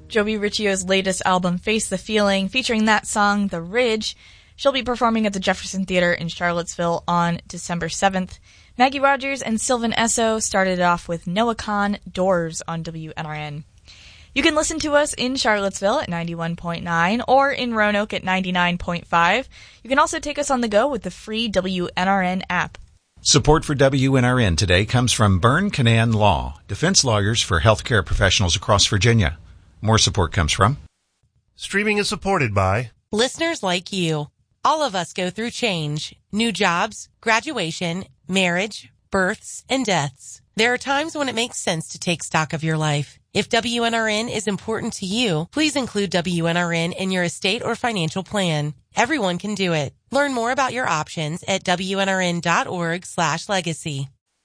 Joby Riccio's latest album, Face the Feeling, featuring that song, The Ridge. She'll be performing at the Jefferson Theater in Charlottesville on December 7th. Maggie Rogers and Sylvan Esso started it off with Noah Kahn, Doors on WNRN. You can listen to us in Charlottesville at 91.9 or in Roanoke at 99.5. You can also take us on the go with the free WNRN app. Support for WNRN today comes from Byrne Canaan Law, defense lawyers for healthcare professionals across Virginia. More support comes from Streaming is supported by listeners like you. All of us go through change, new jobs, graduation, marriage, births, and deaths. There are times when it makes sense to take stock of your life. If WNRN is important to you, please include WNRN in your estate or financial plan. Everyone can do it. Learn more about your options at WNRN.org/legacy.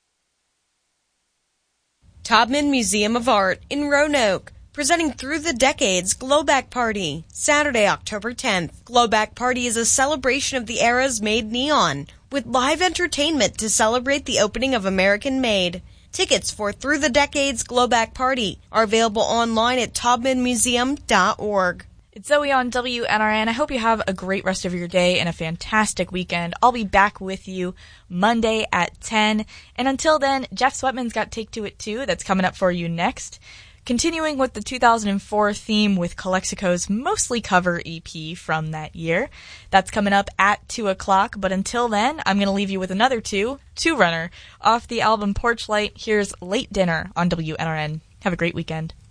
Taubman Museum of Art in Roanoke, presenting Through the Decades Glowback Party, Saturday, October 10th. Glowback Party is a celebration of the eras made neon, with live entertainment to celebrate the opening of American Made. Tickets for Through the Decades Glowback Party are available online at taubmanmuseum.org. It's Zoe on WNRN. I hope you have a great rest of your day and a fantastic weekend. I'll be back with you Monday at 10. And until then, Jeff Sweatman's got Take Two at 2. That's coming up for you next. Continuing with the 2004 theme with Calexico's mostly cover EP from that year. That's coming up at 2 o'clock. But until then, I'm going to leave you with another two-runner. Off the album Porch Light, here's Late Dinner on WNRN. Have a great weekend.